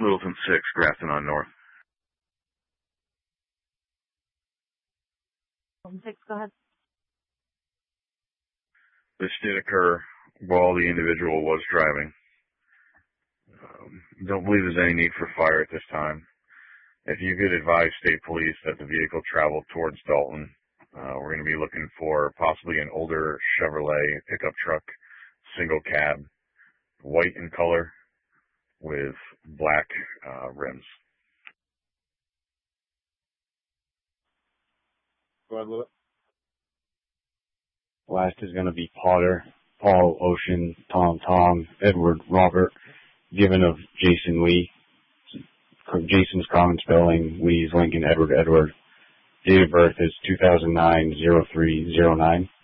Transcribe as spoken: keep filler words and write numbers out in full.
Littleton six, Grafton on North. six, go ahead. This did occur while the individual was driving. Um, don't believe there's any need for fire at this time. If you could advise state police that the vehicle traveled towards Dalton, uh, we're going to be looking for possibly an older Chevrolet pickup truck, single cab, white in color with black uh, rims. Go ahead, Lewis. Last is going to be Potter, Paul, Ocean, Tom, Tom, Edward, Robert, given of Jason Lee. Jason's common spelling, Lee's Lincoln, Edward, Edward. Date of birth is two thousand nine oh three oh nine.